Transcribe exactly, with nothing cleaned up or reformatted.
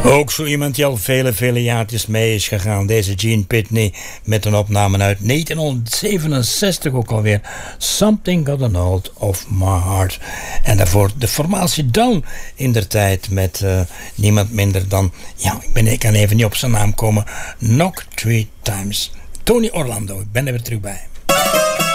Ook zo iemand die al vele, vele jaartjes mee is gegaan. Deze Gene Pitney met een opname uit negentien zevenenzestig ook alweer. Something Got a Hold of My Heart. En daarvoor de formatie Down in der tijd met uh, niemand minder dan... Ja, ik, ben, ik kan even niet op zijn naam komen. Knock Three Times. Tony Orlando, ik ben er weer terug bij.